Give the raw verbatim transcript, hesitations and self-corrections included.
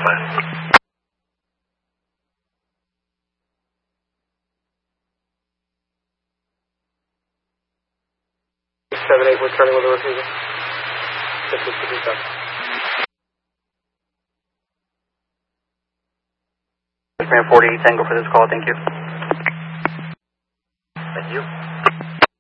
plan. seven eight, returning with the receiver. Man forty, Tango for this call, thank you.